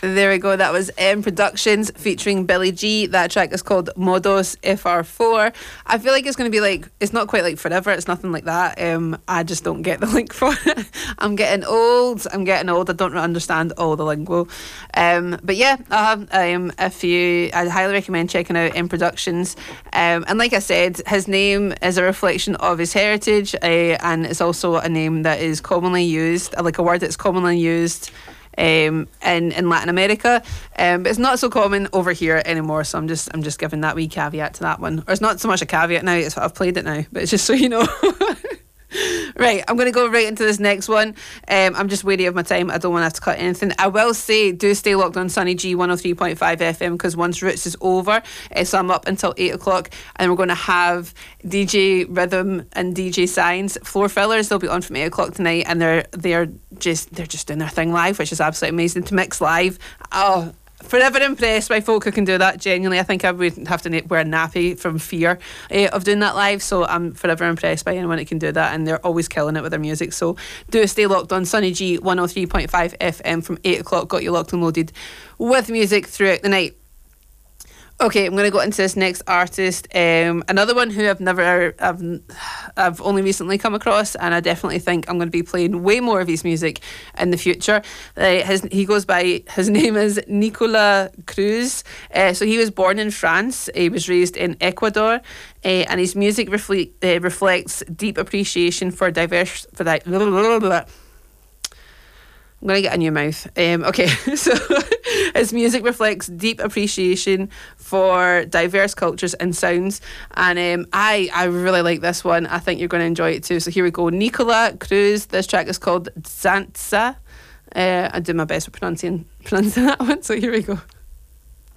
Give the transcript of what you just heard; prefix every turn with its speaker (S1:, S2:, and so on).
S1: There we go. That was M Productions featuring Billy G. That track is called Modos FR4. I feel like it's going to be like, it's not quite like Forever. It's nothing like that. I just don't get the link for it. I'm getting old. I don't understand all the lingo. But yeah, I highly recommend checking out M Productions. And like I said, his name is a reflection of his heritage, and it's also a name that is commonly used, like a word that's commonly used in Latin America, but it's not so common over here anymore, so I'm just giving that wee caveat to that one. Or it's not so much a caveat now, it's what I've played it now, but it's just so you know. Right, I'm going to go right into this next one. I'm just wary of my time. I don't want to have to cut anything. I will say, do stay locked on Sunny G 103.5 FM, because once Roots is over, so I'm up until 8 o'clock, and we're going to have DJ Rhythm and DJ Signs, Floor Fillers. They'll be on from 8 o'clock tonight, and they're just doing their thing live, which is absolutely amazing to mix live. Oh, forever impressed by folk who can do that. Genuinely, I think I would have to wear a nappy from fear of doing that live, so I'm forever impressed by anyone that can do that, and they're always killing it with their music. So do stay locked on Sunny G 103.5 FM from 8 o'clock. Got you locked and loaded with music throughout the night. Okay, I'm going to go into this next artist. Another one who I've only recently come across, and I definitely think I'm going to be playing way more of his music in the future. His name is Nicolas Cruz. So he was born in France. He was raised in Ecuador, and his music reflects deep appreciation for diverse. I'm going to get a new mouth. Okay, so his music reflects deep appreciation for diverse cultures and sounds, and I really like this one. I think you're going to enjoy it too. So here we go. Nicolas Cruz. This track is called Zanza. I did my best with pronouncing that one, so here we go.